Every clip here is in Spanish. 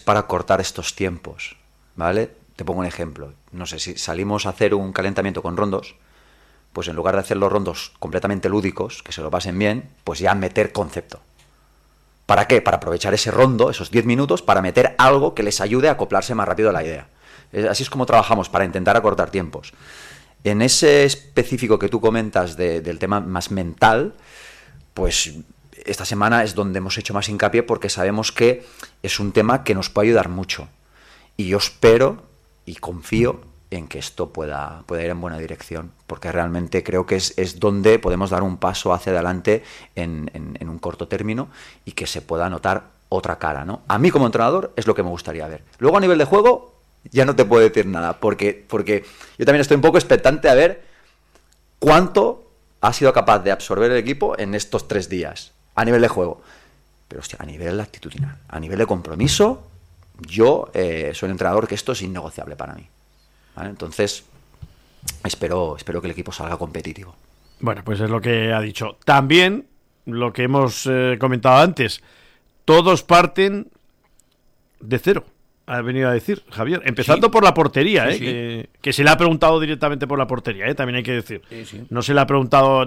para cortar estos tiempos, ¿vale? Te pongo un ejemplo. No sé, si salimos a hacer un calentamiento con rondos, pues en lugar de hacer los rondos completamente lúdicos, que se lo pasen bien, pues ya meter concepto. ¿Para qué? Para aprovechar ese rondo, esos 10 minutos, para meter algo que les ayude a acoplarse más rápido a la idea. Así es como trabajamos, para intentar acortar tiempos. En ese específico que tú comentas del tema más mental, pues esta semana es donde hemos hecho más hincapié, porque sabemos que es un tema que nos puede ayudar mucho. Y yo espero y confío en que esto pueda ir en buena dirección, porque realmente creo que es donde podemos dar un paso hacia adelante en un corto término y que se pueda notar otra cara, ¿no? A mí como entrenador es lo que me gustaría ver. Luego a nivel de juego ya no te puedo decir nada, porque yo también estoy un poco expectante a ver cuánto ha sido capaz de absorber el equipo en estos 3 días, a nivel de juego. Pero hostia, a nivel actitudinal, a nivel de compromiso, yo soy un entrenador que esto es innegociable para mí. ¿Vale? Entonces, espero que el equipo salga competitivo. Bueno, pues es lo que ha dicho. También, lo que hemos comentado antes, todos parten de cero, ha venido a decir Javier, empezando por la portería, sí. Que se le ha preguntado directamente por la portería, también hay que decir. Sí. No se le ha preguntado,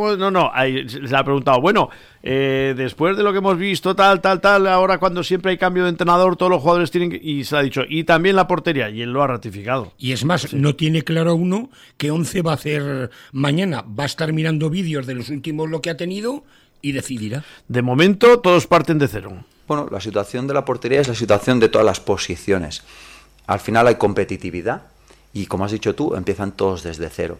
se le ha preguntado, bueno, después de lo que hemos visto, tal, ahora cuando siempre hay cambio de entrenador, todos los jugadores tienen que... Y se ha dicho, y también la portería, y él lo ha ratificado. Y es más, no tiene claro uno qué 11 va a hacer mañana, va a estar mirando vídeos de los últimos lo que ha tenido y decidirá. De momento, todos parten de cero. Bueno, la situación de la portería es la situación de todas las posiciones. Al final hay competitividad y, como has dicho tú, empiezan todos desde cero.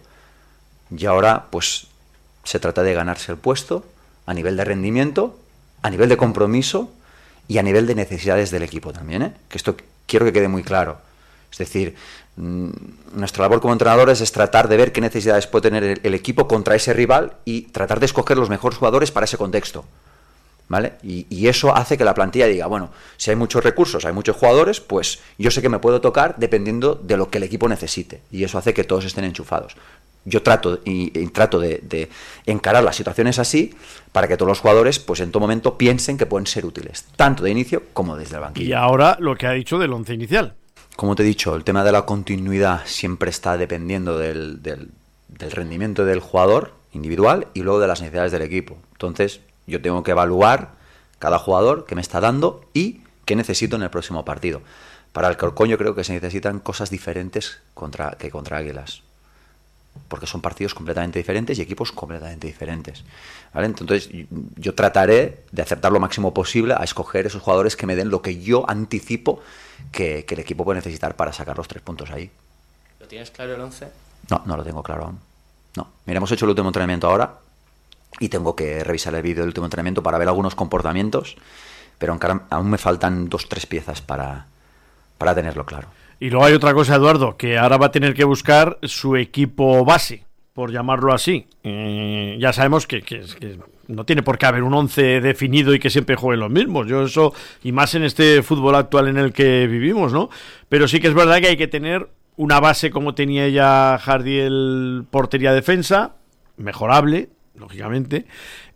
Y ahora, pues, se trata de ganarse el puesto a nivel de rendimiento, a nivel de compromiso y a nivel de necesidades del equipo también, ¿eh? Que esto quiero que quede muy claro. Es decir, nuestra labor como entrenadores es tratar de ver qué necesidades puede tener el equipo contra ese rival y tratar de escoger los mejores jugadores para ese contexto. ¿Vale? Y eso hace que la plantilla diga, bueno, si hay muchos recursos, hay muchos jugadores, pues yo sé que me puedo tocar dependiendo de lo que el equipo necesite, y eso hace que todos estén enchufados. Yo trato de encarar las situaciones así para que todos los jugadores, pues en todo momento, piensen que pueden ser útiles, tanto de inicio como desde el banquillo. Y ahora lo que ha dicho del once inicial. Como te he dicho, el tema de la continuidad siempre está dependiendo del rendimiento del jugador individual y luego de las necesidades del equipo. Entonces, yo tengo que evaluar cada jugador que me está dando y qué necesito en el próximo partido. Para el Corcón yo creo que se necesitan cosas diferentes que contra Águilas, porque son partidos completamente diferentes y equipos completamente diferentes, ¿vale? Entonces yo trataré de acertar lo máximo posible a escoger esos jugadores que me den lo que yo anticipo que el equipo puede necesitar para sacar los 3 puntos ahí. ¿Lo tienes claro el 11? No lo tengo claro aún. No. Mira, hemos hecho el último entrenamiento ahora y tengo que revisar el vídeo del último entrenamiento para ver algunos comportamientos, pero aún me faltan 2-3 piezas para tenerlo claro. Y luego hay otra cosa, Eduardo, que ahora va a tener que buscar su equipo base, por llamarlo así. Ya sabemos que no tiene por qué haber un 11 definido y que siempre jueguen los mismos. Yo eso, y más en este fútbol actual en el que vivimos, ¿no? Pero sí que es verdad que hay que tener una base como tenía ya Jardiel, portería-defensa, mejorable, lógicamente,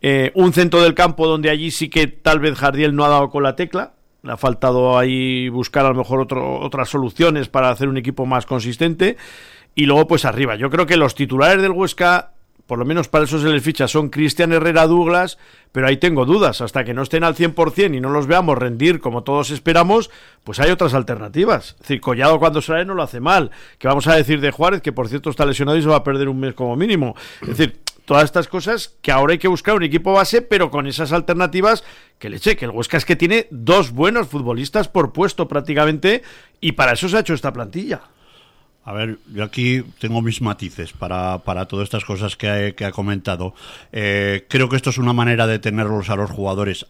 un centro del campo donde allí sí que tal vez Jardiel no ha dado con la tecla, le ha faltado ahí buscar a lo mejor otras soluciones para hacer un equipo más consistente, y luego pues arriba, yo creo que los titulares del Huesca, por lo menos para eso se les ficha, son Cristian Herrera, Douglas, pero ahí tengo dudas, hasta que no estén al 100% y no los veamos rendir como todos esperamos, pues hay otras alternativas. Es decir, Collado cuando sale no lo hace mal, que vamos a decir de Juárez, que por cierto está lesionado y se va a perder un mes como mínimo, es decir, todas estas cosas que ahora hay que buscar un equipo base, pero con esas alternativas que el Huesca es que tiene 2 buenos futbolistas por puesto prácticamente, y para eso se ha hecho esta plantilla. A ver, yo aquí tengo mis matices para todas estas cosas que ha comentado. Creo que esto es una manera de tenerlos a los jugadores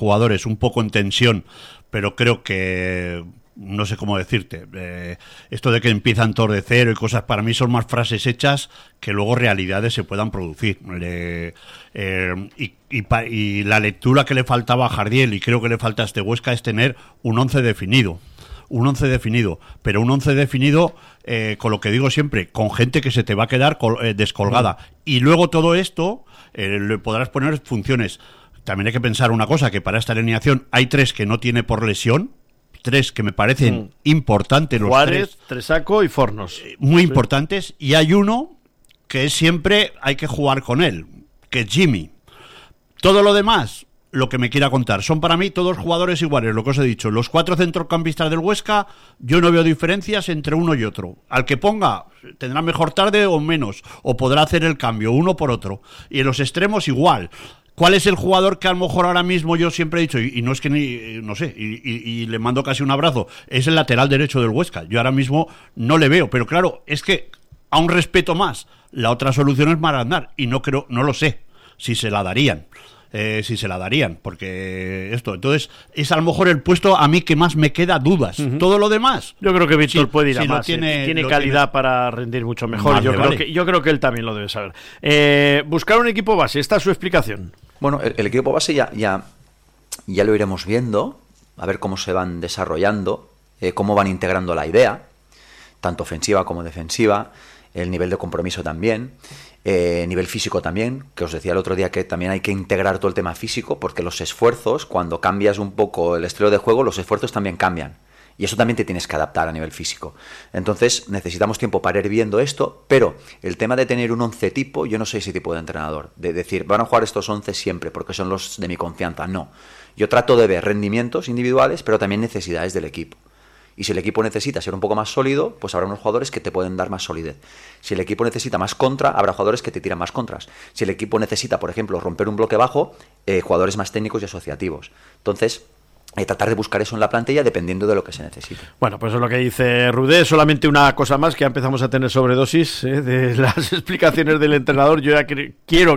un poco en tensión, pero creo que... no sé cómo decirte, esto de que empiezan todos de cero y cosas, para mí son más frases hechas que luego realidades se puedan producir. Y la lectura que le faltaba a Jardiel, y creo que le falta a este Huesca, es tener un 11 definido, pero un 11 definido con lo que digo siempre, con gente que se te va a quedar descolgada. Y luego todo esto le podrás poner funciones. También hay que pensar una cosa, que para esta alineación hay 3 que no tiene por lesión, tres que me parecen importantes, los Juárez, Tresaco y Fornos. Muy importantes, y hay uno que siempre hay que jugar con él, que es Jimmy. Todo lo demás, lo que me quiera contar, son para mí todos jugadores iguales, lo que os he dicho. Los 4 centrocampistas del Huesca, yo no veo diferencias entre uno y otro. Al que ponga, tendrá mejor tarde o menos, o podrá hacer el cambio, uno por otro. Y en los extremos igual. ¿Cuál es el jugador que a lo mejor ahora mismo yo siempre he dicho, y no es que no sé, y le mando casi un abrazo, es el lateral derecho del Huesca? Yo ahora mismo no le veo, pero claro, es que aún respeto más. La otra solución es Marandar, y no lo sé si se la darían. Porque entonces es a lo mejor el puesto a mí que más me queda dudas. Todo lo demás, yo creo que Víctor puede ir a más, tiene calidad para rendir mucho mejor. Yo creo que él también lo debe saber. Buscar un equipo base, esta es su explicación. Bueno, el equipo base ya lo iremos viendo, a ver cómo se van desarrollando, cómo van integrando la idea, tanto ofensiva como defensiva, el nivel de compromiso también. Nivel físico también, que os decía el otro día que también hay que integrar todo el tema físico, porque los esfuerzos, cuando cambias un poco el estilo de juego, los esfuerzos también cambian, y eso también te tienes que adaptar a nivel físico. Entonces necesitamos tiempo para ir viendo esto, pero el tema de tener un 11 tipo, yo no soy ese tipo de entrenador, de decir, van a jugar estos 11 siempre porque son los de mi confianza. No, yo trato de ver rendimientos individuales, pero también necesidades del equipo. Y si el equipo necesita ser un poco más sólido, pues habrá unos jugadores que te pueden dar más solidez. Si el equipo necesita más contra, habrá jugadores que te tiran más contras. Si el equipo necesita, por ejemplo, romper un bloque bajo, jugadores más técnicos y asociativos. Entonces, tratar de buscar eso en la plantilla dependiendo de lo que se necesite. Bueno, pues es lo que dice Rudé. Solamente una cosa más, que ya empezamos a tener sobredosis de las explicaciones del entrenador. Yo ya quiero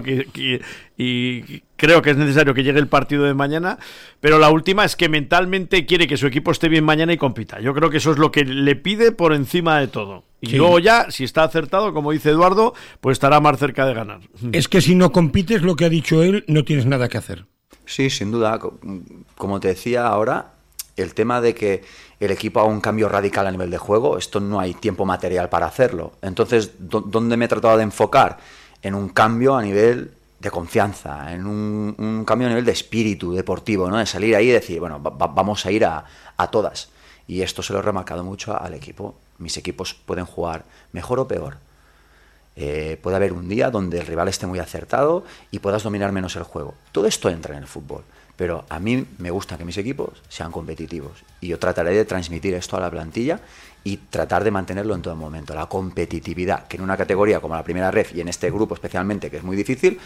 y creo que es necesario que llegue el partido de mañana, pero la última es que mentalmente quiere que su equipo esté bien mañana y compita. Yo creo que eso es lo que le pide por encima de todo. Y sí, luego ya, si está acertado, como dice Eduardo, pues estará más cerca de ganar. Es que si no compites, lo que ha dicho él, no tienes nada que hacer. Sí, sin duda. Como te decía ahora, el tema de que el equipo haga un cambio radical a nivel de juego, esto no hay tiempo material para hacerlo. Entonces, ¿dónde me he tratado de enfocar? En un cambio a nivel de confianza, en un cambio a nivel de espíritu deportivo, ¿no? De salir ahí y decir, bueno, vamos a ir a todas. Y esto se lo he remarcado mucho al equipo. Mis equipos pueden jugar mejor o peor. Puede haber un día donde el rival esté muy acertado y puedas dominar menos el juego. Todo esto entra en el fútbol, pero a mí me gusta que mis equipos sean competitivos y yo trataré de transmitir esto a la plantilla y tratar de mantenerlo en todo momento. La competitividad, que en una categoría como la primera ref y en este grupo especialmente, que es muy difícil,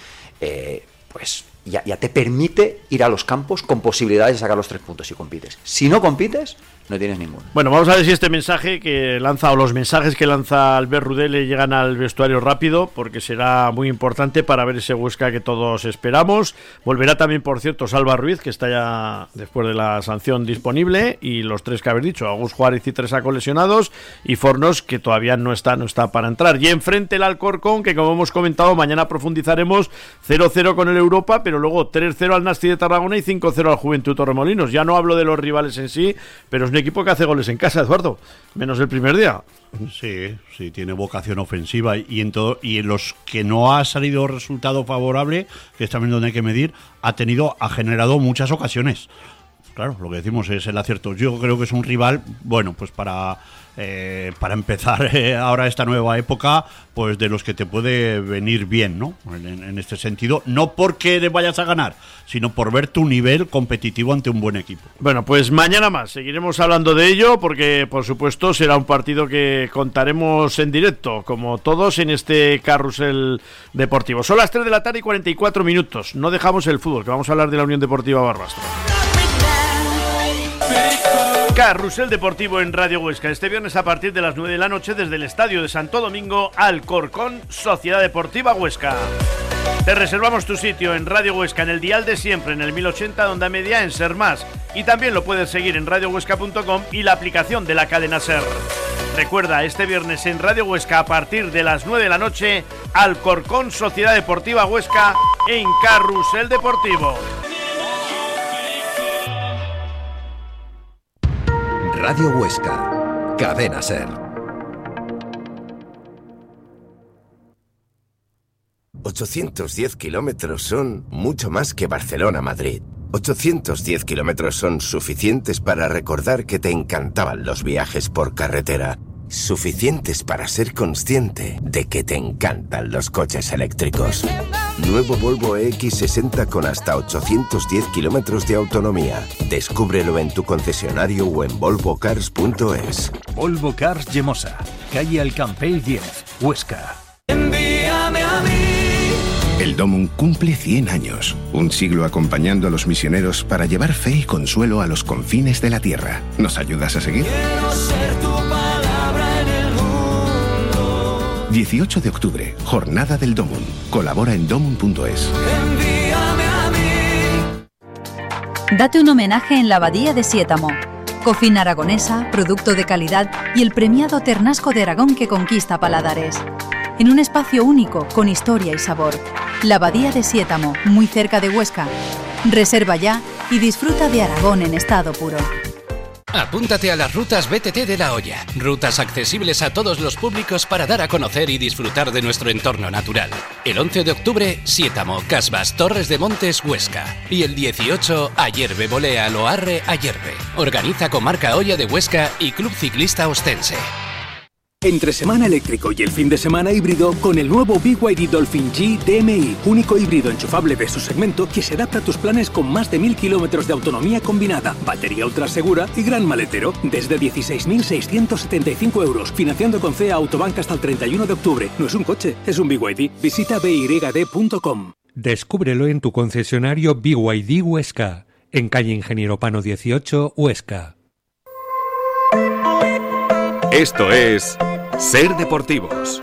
pues ya te permite ir a los campos con posibilidades de sacar los 3 puntos si compites. Si no compites, no tienes ninguno. Bueno, vamos a ver si este mensaje que lanza, o los mensajes que lanza Albert Rudé, le llegan al vestuario rápido, porque será muy importante para ver ese Huesca que todos esperamos. Volverá también, por cierto, Salva Ruiz, que está ya después de la sanción disponible, y los 3 que habéis dicho, Agus Juárez y Tresaco lesionados, y Fornos, que todavía no está para entrar. Y enfrente el Alcorcón, que como hemos comentado, mañana profundizaremos, 0-0 con el Europa, pero luego 3-0 al Nasti de Tarragona y 5-0 al Juventud Torremolinos. Ya no hablo de los rivales en sí, pero es un equipo que hace goles en casa, Eduardo, menos el primer día. Sí, tiene vocación ofensiva y en los que no ha salido resultado favorable, que es también donde hay que medir, ha generado muchas ocasiones. Claro, lo que decimos es el acierto. Yo creo que es un rival, bueno, pues para empezar ahora esta nueva época, pues de los que te puede venir bien, ¿no? En este sentido, no porque le vayas a ganar, sino por ver tu nivel competitivo ante un buen equipo. Bueno, pues mañana más seguiremos hablando de ello, porque por supuesto será un partido que contaremos en directo, como todos en este carrusel deportivo. Son las 3 de la tarde y 44 minutos. No dejamos el fútbol, que vamos a hablar de la Unión Deportiva Barbastro. Carrusel Deportivo en Radio Huesca, este viernes a partir de las 9 de la noche desde el Estadio de Santo Domingo, Alcorcón, Sociedad Deportiva Huesca. Te reservamos tu sitio en Radio Huesca, en el dial de siempre, en el 1080 de onda media en Ser Más, y también lo puedes seguir en radiohuesca.com y la aplicación de la cadena Ser. Recuerda, este viernes en Radio Huesca a partir de las 9 de la noche, Alcorcón, Sociedad Deportiva Huesca en Carrusel Deportivo. Radio Huesca, Cadena Ser. 810 kilómetros son mucho más que Barcelona-Madrid. 810 kilómetros son suficientes para recordar que te encantaban los viajes por carretera. Suficientes para ser consciente de que te encantan los coches eléctricos. Nuevo Volvo EX60 con hasta 810 kilómetros de autonomía. Descúbrelo en tu concesionario o en volvocars.es. Volvo Cars Llemosa, calle Alcampell 10, Huesca. Envíame a mí. El Domum cumple 100 años, un siglo acompañando a los misioneros para llevar fe y consuelo a los confines de la tierra. ¿Nos ayudas a seguir? Quiero ser tu palabra en el mundo. 18 de octubre, Jornada del Domum. Colabora en domum.es. Envíame a mí. Date un homenaje en la Abadía de Siétamo. Cocina aragonesa, producto de calidad y el premiado Ternasco de Aragón que conquista paladares. En un espacio único, con historia y sabor. La Abadía de Siétamo, muy cerca de Huesca. Reserva ya y disfruta de Aragón en estado puro. Apúntate a las rutas BTT de La Hoya. Rutas accesibles a todos los públicos para dar a conocer y disfrutar de nuestro entorno natural. El 11 de octubre, Siétamo, Casbas, Torres de Montes, Huesca. Y el 18, Ayerbe, Bolea, Loarre, Ayerbe. Organiza Comarca Hoya de Huesca y Club Ciclista Ostense. Entre semana eléctrico y el fin de semana híbrido con el nuevo BYD Dolphin G DMI, único híbrido enchufable de su segmento que se adapta a tus planes con más de 1000 kilómetros de autonomía combinada, batería ultra segura y gran maletero, desde 16.675 euros, financiando con CEA Autobank hasta el 31 de octubre. No es un coche, es un BYD. Visita byd.com. Descúbrelo en tu concesionario BYD Huesca, en calle Ingeniero Pano 18, Huesca. Esto es Ser Deportivos.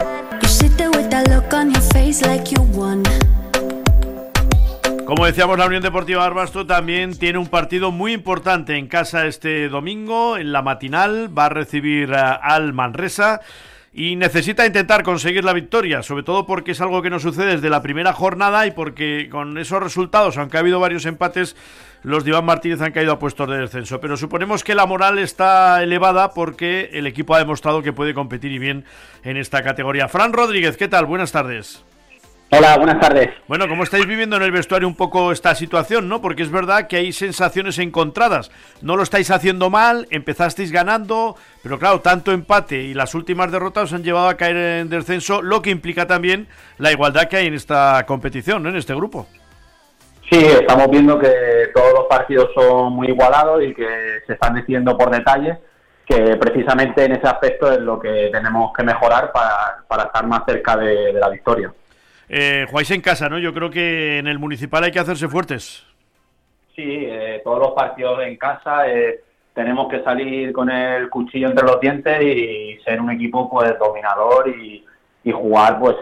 Como decíamos, la Unión Deportiva Barbastro también tiene un partido muy importante en casa este domingo, en la matinal. Va a recibir al Manresa y necesita intentar conseguir la victoria, sobre todo porque es algo que no sucede desde la primera jornada y porque con esos resultados, aunque ha habido varios empates, los de Iván Martínez han caído a puestos de descenso. Pero suponemos que la moral está elevada porque el equipo ha demostrado que puede competir y bien en esta categoría. Fran Rodríguez, ¿qué tal? Buenas tardes. Hola, buenas tardes. Bueno, ¿cómo estáis viviendo en el vestuario un poco esta situación, no? Porque es verdad que hay sensaciones encontradas. No lo estáis haciendo mal, empezasteis ganando, pero claro, tanto empate y las últimas derrotas os han llevado a caer en descenso, lo que implica también la igualdad que hay en esta competición, ¿no? En este grupo. Sí, estamos viendo que todos los partidos son muy igualados y que se están decidiendo por detalles, que precisamente en ese aspecto es lo que tenemos que mejorar para estar más cerca de la victoria. Jugáis en casa, ¿no? Yo creo que en el Municipal hay que hacerse fuertes. Sí, todos los partidos en casa tenemos que salir con el cuchillo entre los dientes y ser un equipo pues dominador y jugar pues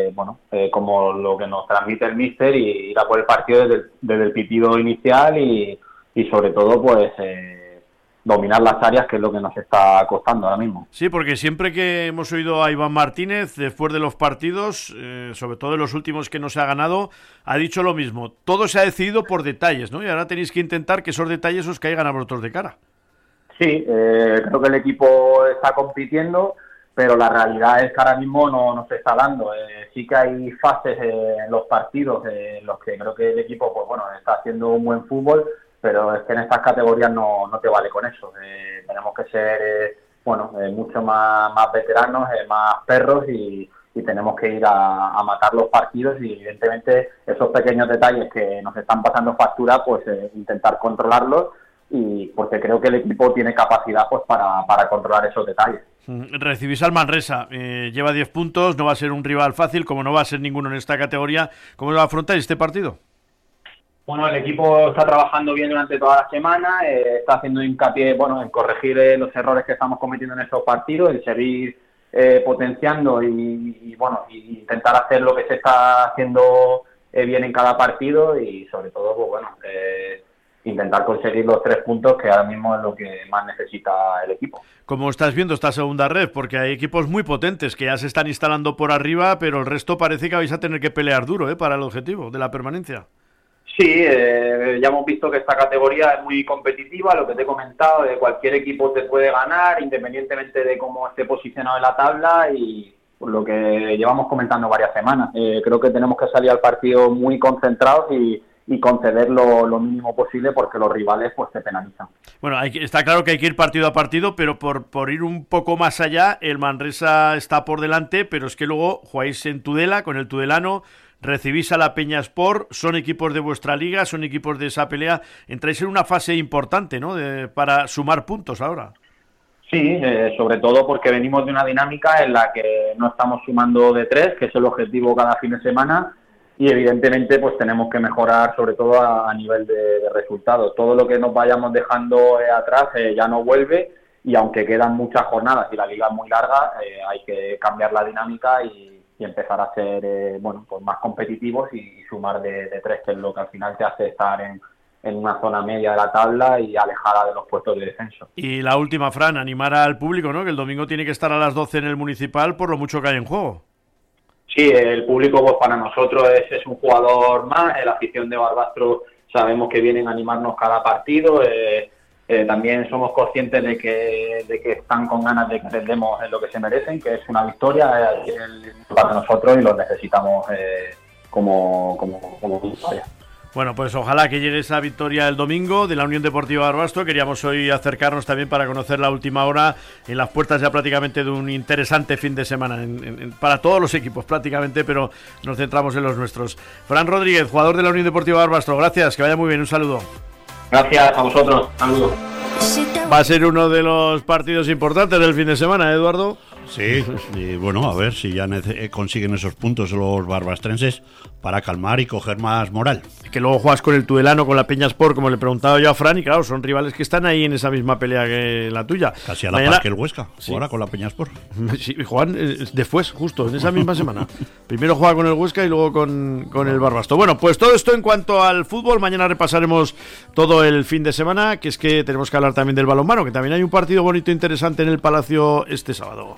como lo que nos transmite el míster y ir a por el partido desde el pitido inicial y sobre todo pues dominar las áreas, que es lo que nos está costando ahora mismo. Sí, porque siempre que hemos oído a Iván Martínez después de los partidos, sobre todo en los últimos que no se ha ganado, ha dicho lo mismo, todo se ha decidido por detalles, ¿no? Y ahora tenéis que intentar que esos detalles os caigan a vosotros de cara. Sí, creo que el equipo está compitiendo, pero la realidad es que ahora mismo no se está dando. Sí que hay fases en los partidos en los que creo que el equipo está haciendo un buen fútbol, pero es que en estas categorías no te vale con eso. Tenemos que ser mucho más veteranos, más perros y tenemos que ir a matar los partidos y evidentemente esos pequeños detalles que nos están pasando factura, pues intentar controlarlos, y porque creo que el equipo tiene capacidad pues para controlar esos detalles. Recibís al Manresa, lleva 10 puntos, no va a ser un rival fácil, como no va a ser ninguno en esta categoría. ¿Cómo va a afrontar este partido? Bueno, el equipo está trabajando bien durante toda la semana, está haciendo hincapié en corregir los errores que estamos cometiendo en estos partidos, en seguir potenciando y intentar hacer lo que se está haciendo bien en cada partido y sobre todo intentar conseguir los 3 puntos, que ahora mismo es lo que más necesita el equipo. ¿Cómo estás viendo esta segunda red? Porque hay equipos muy potentes que ya se están instalando por arriba, pero el resto parece que vais a tener que pelear duro para el objetivo de la permanencia. Sí, ya hemos visto que esta categoría es muy competitiva, lo que te he comentado, cualquier equipo te puede ganar independientemente de cómo esté posicionado en la tabla, y por lo que llevamos comentando varias semanas. Creo que tenemos que salir al partido muy concentrados y y conceder lo mínimo posible, porque los rivales pues te penalizan. Bueno, está claro que hay que ir partido a partido, pero por ir un poco más allá, el Manresa está por delante, pero es que luego jugáis en Tudela con el tudelano, recibís a la Peñaspor, son equipos de vuestra liga, son equipos de esa pelea, entráis en una fase importante, ¿no?, para sumar puntos ahora. Sí, sobre todo porque venimos de una dinámica en la que no estamos sumando de 3, que es el objetivo cada fin de semana, y evidentemente pues tenemos que mejorar sobre todo a nivel de resultados. Todo lo que nos vayamos dejando atrás ya no vuelve, y aunque quedan muchas jornadas y la liga es muy larga, hay que cambiar la dinámica y empezar a ser pues más competitivos y sumar de 3, que es lo que al final te hace estar en una zona media de la tabla y alejada de los puestos de descenso. Y la última, Fran, animar al público, ¿no?, que el domingo tiene que estar a las 12 en el Municipal por lo mucho que hay en juego. Sí, el público pues para nosotros es un jugador más. La afición de Barbastro sabemos que vienen a animarnos cada partido. También somos conscientes de que están con ganas de que les demos lo que se merecen, que es una victoria para nosotros, y los necesitamos como victoria. Bueno, pues ojalá que llegue esa victoria el domingo de la Unión Deportiva Barbastro. Queríamos hoy acercarnos también para conocer la última hora en las puertas ya prácticamente de un interesante fin de semana para todos los equipos prácticamente, pero nos centramos en los nuestros. Fran Rodríguez, jugador de la Unión Deportiva Barbastro, gracias, que vaya muy bien, un saludo. Gracias a vosotros, saludos. Va a ser uno de los partidos importantes del fin de semana, Eduardo. Sí, y bueno, a ver si ya consiguen esos puntos los barbastrenses para calmar y coger más moral. Que luego juegas con el Tudelano, con la Peñaspor, como le preguntaba yo a Fran, y claro, son rivales que están ahí en esa misma pelea que la tuya. Casi a la par que el Huesca, sí. Jugará con la Peñaspor. Sí, juegan después, justo, en esa misma semana. Primero juega con el Huesca y luego con el Barbastro. Bueno, pues todo esto en cuanto al fútbol. Mañana repasaremos todo el fin de semana, que es que tenemos que hablar también del balonmano, que también hay un partido bonito e interesante en el Palacio este sábado.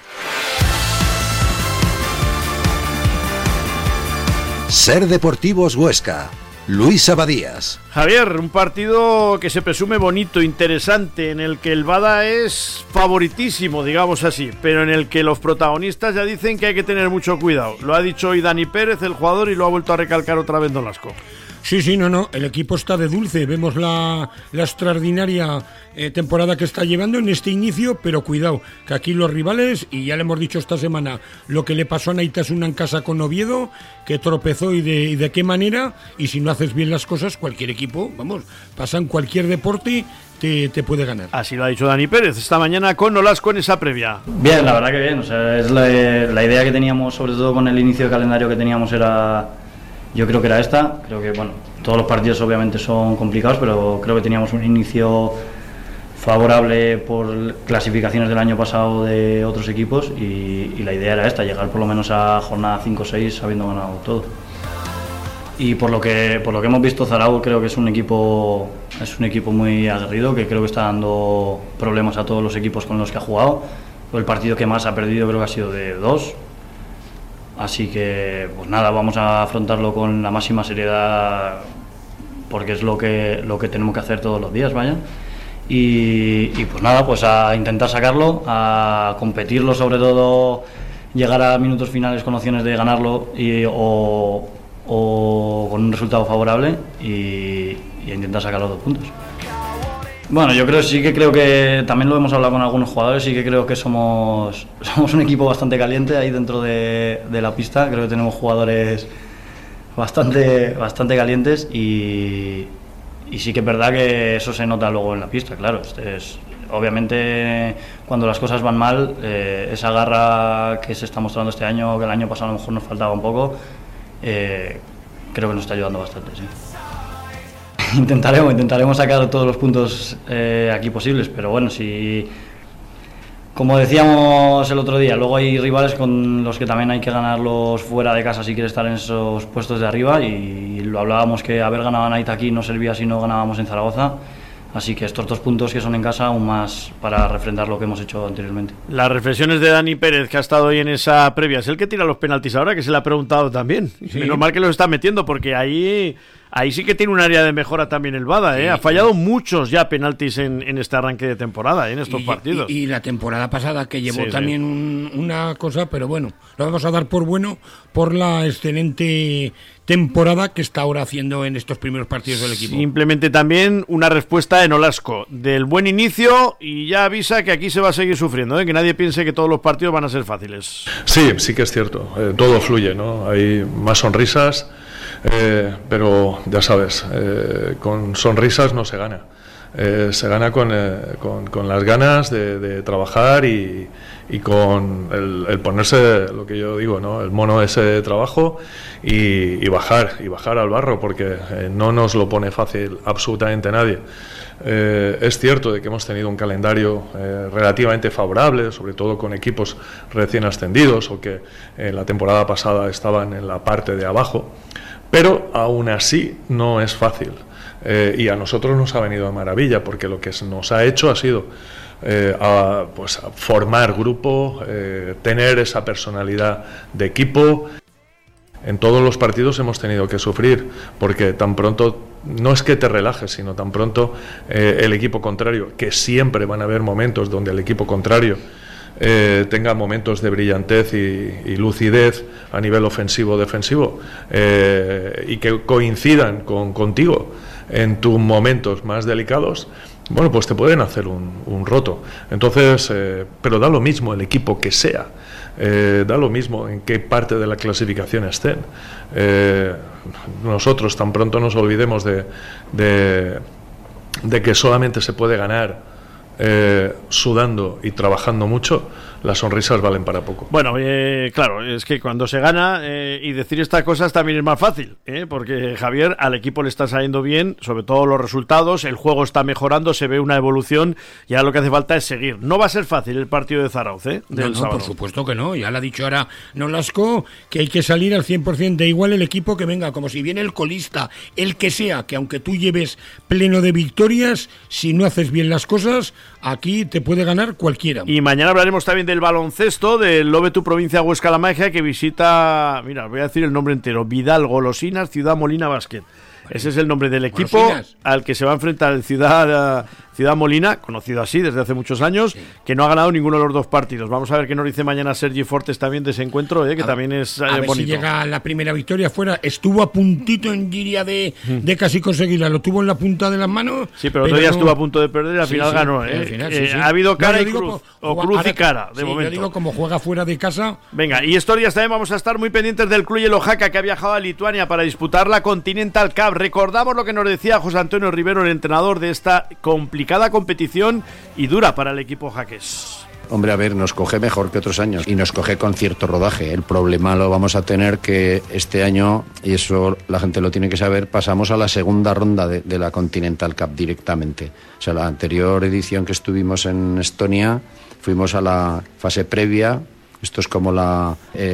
Ser Deportivos Huesca, Luis Abadías. Javier, un partido que se presume bonito, interesante, en el que el Bada es favoritísimo, digamos así, pero en el que los protagonistas ya dicen que hay que tener mucho cuidado. Lo ha dicho hoy Dani Pérez, el jugador, y lo ha vuelto a recalcar otra vez Nolasco. Sí, no, el equipo está de dulce, vemos la extraordinaria temporada que está llevando en este inicio, pero cuidado, que aquí los rivales, y ya le hemos dicho esta semana lo que le pasó a Naitasuna en casa con Oviedo, que tropezó y de qué manera, y si no haces bien las cosas, cualquier equipo, vamos, pasa en cualquier deporte, te puede ganar. Así lo ha dicho Dani Pérez esta mañana con Nolasco en esa previa. Bien, la verdad que bien, o sea, es la idea que teníamos, sobre todo con el inicio de calendario que teníamos, yo creo que era esta. Creo que, bueno, todos los partidos obviamente son complicados, pero creo que teníamos un inicio favorable por clasificaciones del año pasado de otros equipos, y la idea era esta, llegar por lo menos a jornada 5 o 6 habiendo ganado todo. Y por lo que hemos visto, Zarau creo que es un equipo muy aguerrido, que creo que está dando problemas a todos los equipos con los que ha jugado. El partido que más ha perdido creo que ha sido de 2. Así que, pues nada, vamos a afrontarlo con la máxima seriedad, porque es lo que tenemos que hacer todos los días, vaya. Y pues nada, pues a intentar sacarlo, a competirlo, sobre todo, llegar a minutos finales con opciones de ganarlo o con un resultado favorable, y a intentar sacar los 2 puntos. Bueno, yo creo que también lo hemos hablado con algunos jugadores, sí que creo que somos un equipo bastante caliente ahí dentro de la pista. Creo que tenemos jugadores bastante calientes, y sí que es verdad que eso se nota luego en la pista, claro. Obviamente cuando las cosas van mal, esa garra que se está mostrando este año, que el año pasado a lo mejor nos faltaba un poco, creo que nos está ayudando bastante, sí. Intentaremos sacar todos los puntos aquí posibles, pero bueno, si, como decíamos el otro día, luego hay rivales con los que también hay que ganarlos fuera de casa si quieres estar en esos puestos de arriba, y lo hablábamos que haber ganado a Naita aquí no servía si no ganábamos en Zaragoza. Así que estos 2 puntos que son en casa, aún más para refrendar lo que hemos hecho anteriormente. Las reflexiones de Dani Pérez, que ha estado hoy en esa previa, es el que tira los penaltis ahora, que se le ha preguntado también. Sí. Menos mal que los está metiendo, porque ahí ahí sí que tiene un área de mejora también el Bada, ¿eh? Ha fallado muchos ya penaltis en este arranque de temporada, en estos partidos. Y la temporada pasada que llevó también una cosa, pero bueno, lo vamos a dar por bueno por la excelente temporada que está ahora haciendo en estos primeros partidos del equipo. Simplemente también una respuesta en Olasco del buen inicio, y ya avisa que aquí se va a seguir sufriendo, ¿eh? Que nadie piense que todos los partidos van a ser fáciles. Sí que es cierto, todo fluye, ¿no? Hay más sonrisas, pero ya sabes, con sonrisas no se gana. Se gana con las ganas de trabajar y con el ponerse, lo que yo digo, ¿no? El mono ese de trabajo y bajar al barro, porque no nos lo pone fácil absolutamente nadie. Es cierto de que hemos tenido un calendario relativamente favorable, sobre todo con equipos recién ascendidos o que la temporada pasada estaban en la parte de abajo, pero aún así no es fácil. Y a nosotros nos ha venido de maravilla, porque lo que nos ha hecho ha sido a formar grupo, tener esa personalidad de equipo. En todos los partidos hemos tenido que sufrir, porque tan pronto, no es que te relajes, sino tan pronto el equipo contrario, que siempre van a haber momentos donde el equipo contrario tenga momentos de brillantez y lucidez a nivel ofensivo-defensivo, y que coincidan contigo en tus momentos más delicados, bueno, pues te pueden hacer un roto. Entonces, pero da lo mismo el equipo que sea, da lo mismo en qué parte de la clasificación estén. Nosotros tan pronto nos olvidemos de que solamente se puede ganar sudando y trabajando mucho, las sonrisas valen para poco. Bueno, claro, es que cuando se gana y decir estas cosas también es más fácil, porque Javier, al equipo le está saliendo bien, sobre todo los resultados, el juego está mejorando, se ve una evolución, y ahora lo que hace falta es seguir. No va a ser fácil el partido de Zarauz, del sábado. Por supuesto que no, ya lo ha dicho ahora Nolasco, que hay que salir al 100%, de igual el equipo que venga, como si viene el colista, el que sea, que aunque tú lleves pleno de victorias, si no haces bien las cosas, aquí te puede ganar cualquiera. Y mañana hablaremos también del baloncesto, del Lobetu Provincia Huesca La Magia, que visita, mira, voy a decir el nombre entero, Vidal Golosinas Ciudad Molina Basket. Ese es el nombre del equipo Golosinas, al que se va a enfrentar el Ciudad Molina, conocido así desde hace muchos años, que no ha ganado ninguno de los dos partidos. Vamos a ver qué nos dice mañana Sergi Fortes también de ese encuentro, que también es ver bonito. Si llega la primera victoria fuera. Estuvo a puntito en Giria de casi conseguirla, lo tuvo en la punta de las manos. Sí, pero otro día estuvo a punto de perder y al final ganó. Al final, ha habido cara y cruz, cruz y cara, de momento. Yo digo, como juega fuera de casa. Venga, y estos días también vamos a estar muy pendientes del Cluj Oaxaca, que ha viajado a Lituania para disputar la Continental Cup. Recordamos lo que nos decía José Antonio Rivero, el entrenador de esta complicada competición y dura para el equipo jaqués. Hombre, a ver, nos coge mejor que otros años y nos coge con cierto rodaje. El problema lo vamos a tener que este año, y eso la gente lo tiene que saber, pasamos a la segunda ronda de la Continental Cup directamente. O sea, la anterior edición que estuvimos en Estonia, fuimos a la fase previa. Esto es como no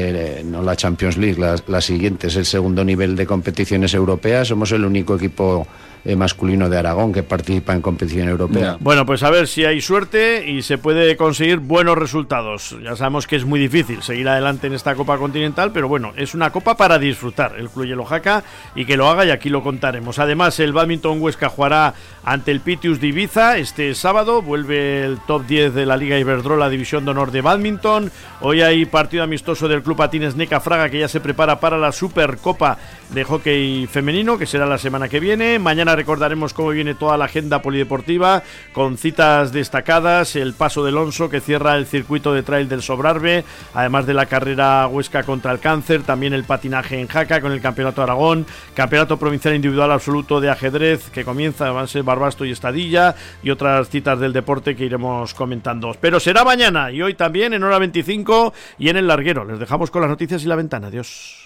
la Champions League, la siguiente es el segundo nivel de competiciones europeas. Somos el único equipo masculino de Aragón que participa en competición europea. Bueno, pues a ver si hay suerte y se puede conseguir buenos resultados. Ya sabemos que es muy difícil seguir adelante en esta Copa Continental, pero bueno, es una copa para disfrutar el Cluj Oaxaca, y que lo haga, y aquí lo contaremos. Además, el Badminton Huesca jugará ante el Pitius de Ibiza este sábado. Vuelve el top 10 de la Liga Iberdrola, División de Honor de Badminton. Hoy hay partido amistoso del Club Patines Neca Fraga, que ya se prepara para la Supercopa de Hockey Femenino, que será la semana que viene. Mañana recordaremos cómo viene toda la agenda polideportiva, con citas destacadas, el Paso del Onso, que cierra el circuito de trail del Sobrarbe, además de la carrera Huesca contra el cáncer, también el patinaje en Jaca con el Campeonato Aragón, Campeonato Provincial Individual Absoluto de Ajedrez, que comienza, van a ser Barbasto y Estadilla, y otras citas del deporte que iremos comentando. Pero será mañana, y hoy también en hora 25 y en el larguero. Les dejamos con las noticias y la ventana. Adiós.